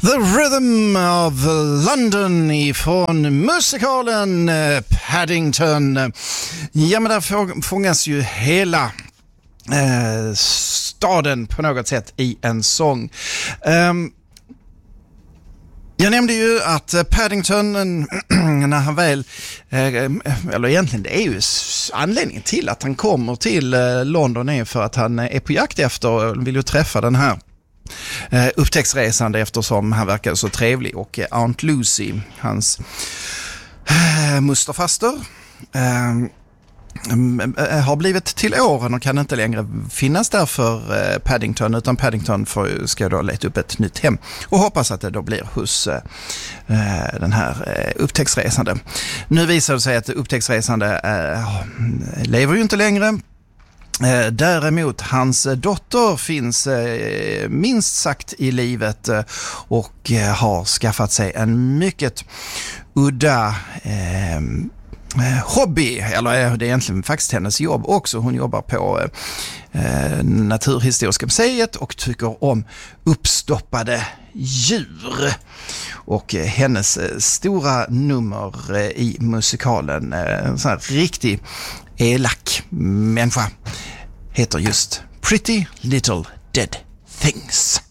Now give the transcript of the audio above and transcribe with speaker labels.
Speaker 1: The Rhythm of London ifrån musikalen Paddington. Ja, men där fångas ju hela staden på något sätt i en sång. Jag nämnde ju att Paddington, när han väl, eller egentligen det är ju anledningen till att han kommer till London är för att han är på jakt efter och vill ju träffa den här upptäcktsresande eftersom han verkar så trevlig, och Aunt Lucy, hans musterfaster, har blivit till åren och kan inte längre finnas där för Paddington, utan Paddington ska då leta upp ett nytt hem och hoppas att det då blir hos den här upptäcktsresande. Nu visar det sig att upptäcktsresande lever ju inte längre. Däremot hans dotter finns minst sagt i livet och har skaffat sig en mycket udda hobby, eller det är egentligen faktiskt hennes jobb också. Hon jobbar på Naturhistoriska museet och tycker om uppstoppade djur. Och hennes stora nummer i musikalen, en sån här riktig elak människa, heter just Pretty Little Dead Things.